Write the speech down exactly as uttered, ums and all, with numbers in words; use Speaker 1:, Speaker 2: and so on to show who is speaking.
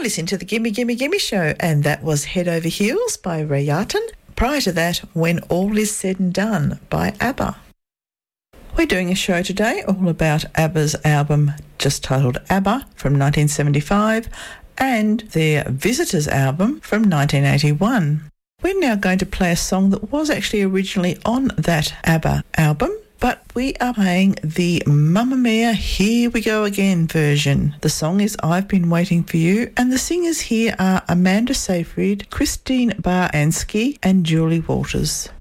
Speaker 1: You're listening to the Gimme Gimme Gimme Show, and that was Head Over Heels by Ray Yarton. Prior to that, When All Is Said and Done by ABBA. We're doing a show today all about ABBA's album just titled ABBA from nineteen seventy-five and their Visitors album from nineteen eighty-one. We're now going to play a song that was actually originally on that ABBA album, but we are playing the Mamma Mia Here We Go Again version. The song is I've Been Waiting For You, and the singers here are Amanda Seyfried, Christine Baranski and Julie Walters.